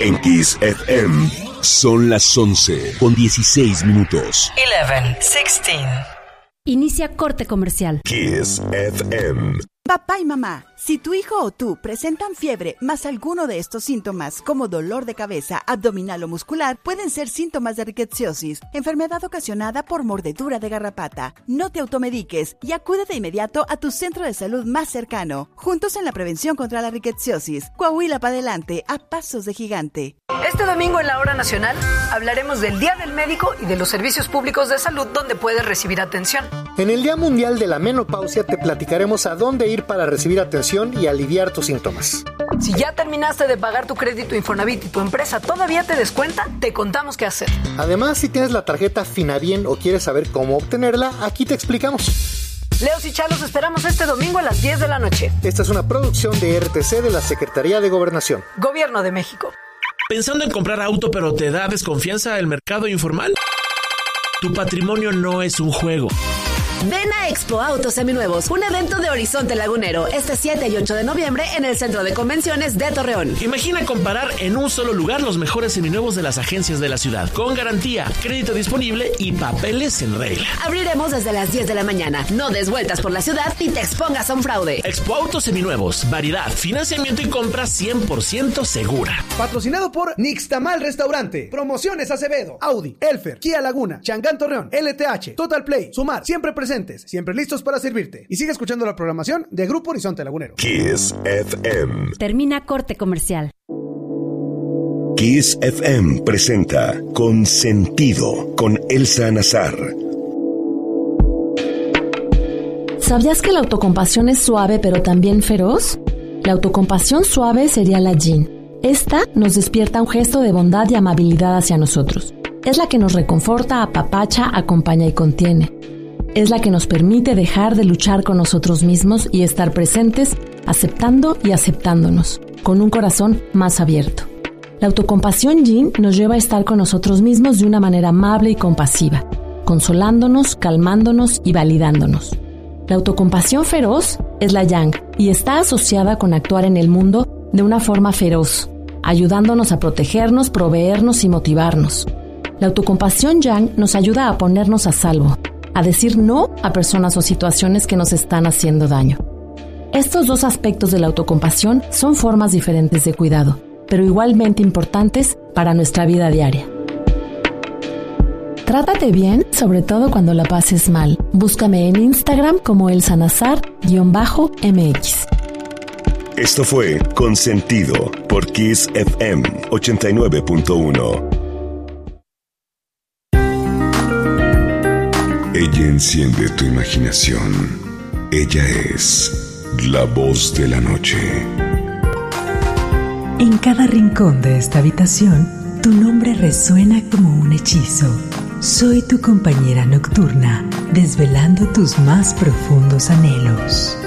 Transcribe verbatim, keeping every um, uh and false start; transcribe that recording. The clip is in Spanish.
En Kiss F M son las once con dieciséis minutos. once, dieciséis. Inicia corte comercial. Kiss F M. Papá y mamá, si tu hijo o tú presentan fiebre más alguno de estos síntomas como dolor de cabeza, abdominal o muscular, pueden ser síntomas de rickettsiosis, enfermedad ocasionada por mordedura de garrapata. No te automediques y acude de inmediato a tu centro de salud más cercano. Juntos en la prevención contra la rickettsiosis. Coahuila para adelante, a pasos de gigante. Este domingo en la Hora Nacional hablaremos del Día del Médico y de los servicios públicos de salud donde puedes recibir atención. En el Día Mundial de la Menopausia te platicaremos a dónde ir para recibir atención y aliviar tus síntomas. Si ya terminaste de pagar tu crédito Infonavit y tu empresa todavía te descuenta, te contamos qué hacer. Además, si tienes la tarjeta Finabien o quieres saber cómo obtenerla, aquí te explicamos. Leos y Chalos esperamos este domingo a las diez de la noche. Esta es una producción de R T C de la Secretaría de Gobernación. Gobierno de México. ¿Pensando en comprar auto pero te da desconfianza el mercado informal? Tu patrimonio no es un juego. Ven a Expo Autos Seminuevos, un evento de Horizonte Lagunero, este siete y ocho de noviembre en el Centro de Convenciones de Torreón. Imagina comparar en un solo lugar los mejores seminuevos de las agencias de la ciudad, con garantía, crédito disponible y papeles en regla. Abriremos desde las diez de la mañana. No des vueltas por la ciudad y te expongas a un fraude. Expo Autos Seminuevos, variedad, financiamiento y compra cien por ciento segura. Patrocinado por Nixtamal Restaurante, Promociones Acevedo, Audi, Elfer, Kia Laguna, Changán Torreón, L T H, Total Play, Sumar, siempre presentes, siempre listos para servirte. Y sigue escuchando la programación de Grupo Horizonte Lagunero. Kiss F M. Termina corte comercial. Kiss F M presenta Consentido con Elsa Nazar. ¿Sabías que la autocompasión es suave pero también feroz? La autocompasión suave sería la yin. Esta nos despierta un gesto de bondad y amabilidad hacia nosotros. Es la que nos reconforta, apapacha, acompaña y contiene. Es la que nos permite dejar de luchar con nosotros mismos y estar presentes, aceptando y aceptándonos, con un corazón más abierto. La autocompasión yin nos lleva a estar con nosotros mismos de una manera amable y compasiva, consolándonos, calmándonos y validándonos. La autocompasión feroz es la yang y está asociada con actuar en el mundo de una forma feroz, ayudándonos a protegernos, proveernos y motivarnos. La autocompasión yang nos ayuda a ponernos a salvo, a decir no a personas o situaciones que nos están haciendo daño. Estos dos aspectos de la autocompasión son formas diferentes de cuidado, pero igualmente importantes para nuestra vida diaria. Trátate bien, sobre todo cuando la pases mal. Búscame en Instagram como elsanazar-M X. Esto fue Consentido por Kiss F M ochenta y nueve punto uno. Ella enciende tu imaginación. Ella es la voz de la noche. En cada rincón de esta habitación, tu nombre resuena como un hechizo. Soy tu compañera nocturna, desvelando tus más profundos anhelos.